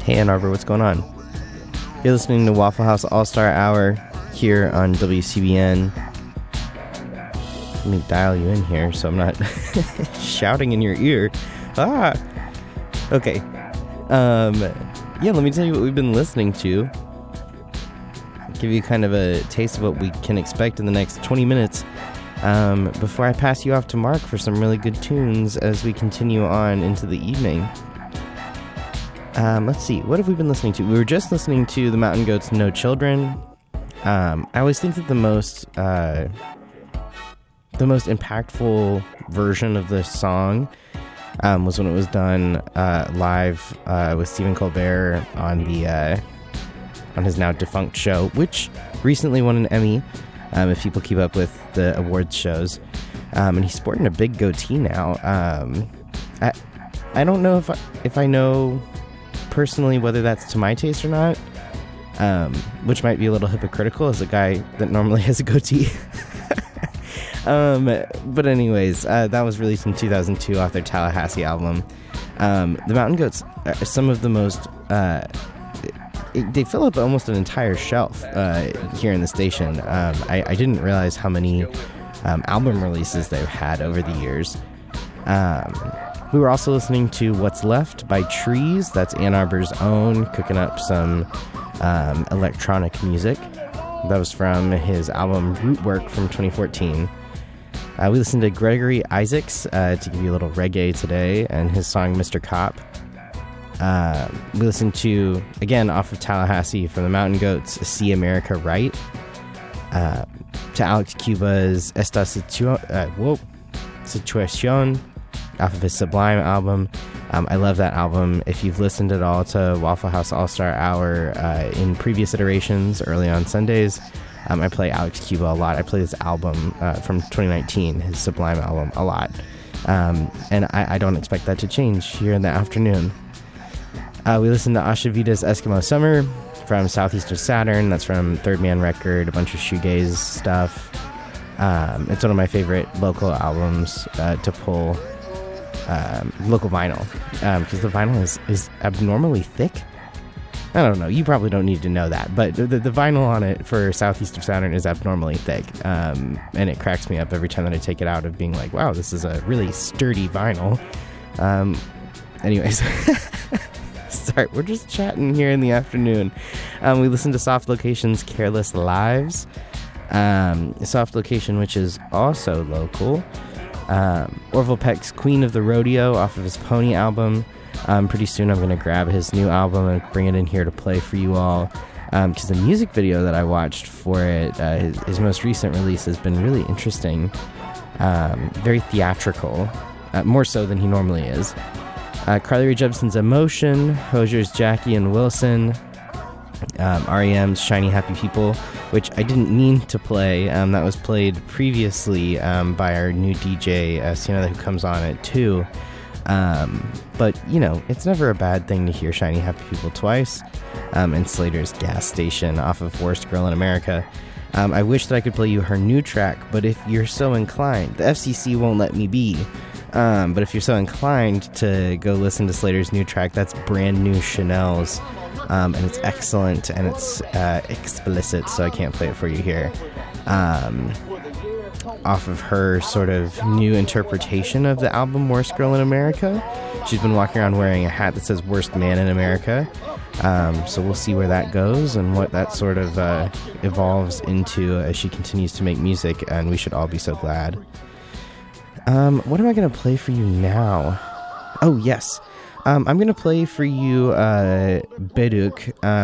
Hey Ann Arbor, what's going on? You're listening to Waffle House All-Star Hour here on WCBN. Let me dial you in here so I'm not shouting in your ear. Okay. Yeah, let me tell you what we've been listening to. Give you kind of a taste of what we can expect in the next 20 minutes before I pass you off to Mark for some really good tunes as we continue on into the evening. Let's see, what have we been listening to? We were just listening to the Mountain Goats' No Children. I always think that the most impactful version of this song was when it was done live with Stephen Colbert on his now defunct show, which recently won an Emmy, if people keep up with the awards shows. And he's sporting a big goatee now. I don't know if I know personally whether that's to my taste or not, which might be a little hypocritical as a guy that normally has a goatee. But anyways, that was released in 2002 off their Tallahassee album. The Mountain Goats are some of the most they fill up almost an entire shelf here in the station. I didn't realize how many album releases they've had over the years. We were also listening to What's Left by Trees. That's Ann Arbor's own, cooking up some electronic music. That was from his album Rootwork from 2014. We listened to Gregory Isaacs to give you a little reggae today, and his song Mr. Cop. We listened to, again, off of Tallahassee from the Mountain Goats, See America Right. To Alex Cuba's Esta Situación off of his Sublime album. I love that album. If you've listened at all to Waffle House All-Star Hour in previous iterations, early on Sundays, I play Alex Cuba a lot. I play this album from 2019, his Sublime album, a lot. And I don't expect that to change here in the afternoon. We listened to Ashavita's Eskimo Summer from Southeast of Saturn. That's from Third Man Record, a bunch of shoegaze stuff. It's one of my favorite local albums to pull. Local vinyl, because the vinyl is abnormally thick. I don't know, you probably don't need to know that, but the vinyl on it for Southeast of Saturn is abnormally thick, and it cracks me up every time that I take it out of being like, wow, this is a really sturdy vinyl. Anyways, sorry, we're just chatting here in the afternoon. We listened to Soft Location's Careless Lives, Soft Location, which is also local. Orville Peck's Queen of the Rodeo off of his Pony album. Pretty soon I'm going to grab his new album and bring it in here to play for you all, because the music video that I watched for it, his most recent release, has been really interesting. Very theatrical, more so than he normally is. Carly Rae Jepsen's Emotion, Hosier's Jackie and Wilson, REM's Shiny Happy People, which I didn't mean to play. That was played previously by our new DJ, Sienna, who comes on at 2. But, you know, it's never a bad thing to hear Shiny Happy People twice. And Slater's Gas Station off of Worst Girl in America. I wish that I could play you her new track, but if you're so inclined, the FCC won't let me be. But if you're so inclined to go listen to Slater's new track, that's Brand New Chanel's. And it's excellent, and it's explicit, so I can't play it for you here. Off of her sort of new interpretation of the album Worst Girl in America. She's been walking around wearing a hat that says Worst Man in America. So we'll see where that goes and what that sort of evolves into as she continues to make music, and we should all be so glad. What am I going to play for you now? Oh, yes. I'm going to play for you Beduk.